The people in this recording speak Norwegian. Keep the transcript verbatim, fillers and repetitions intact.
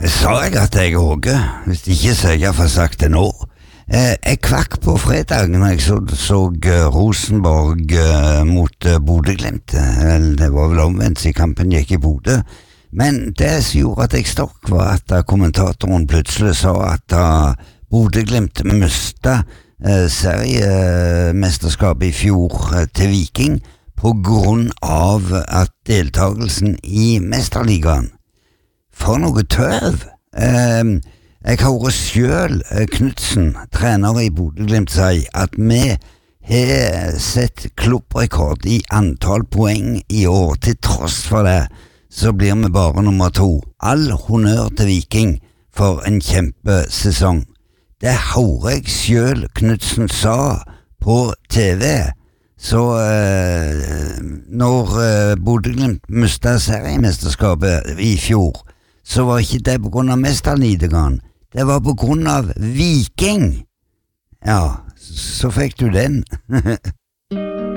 Sa jeg at jeg er Åge? Hvis ikke så jeg har sagt det nå. Eh, jeg kvakk på fredag når jeg så, så uh, Rosenborg uh, mot uh, Bodø-Glimt. Uh, det var vel omvendt siden kampen gikk i Bodø. Men det som gjorde at jeg stokk var at uh, kommentatoren plutselig sa at uh, Bodø-Glimt mistet uh, seriemesterskapet i fjor uh, til Viking på grunn av at deltagelsen i Mesterligaen. For noe tøv! Uh, Jeg har selv Knudsen, trener i Bodø-Glimt, si at vi har sett klubbrekord i antall poeng i år. Til tross for det, så blir vi bare nummer to. All honnør til Viking for en kjempesesong. Det hører jeg selv Knudsen sa på T V. Så eh, når eh, Bodø-Glimt mistet seriemesterskapet i fjor, så var ikke det på grunn av mesterligaen. Det var på grunn av Viking. Ja, så fikk du den.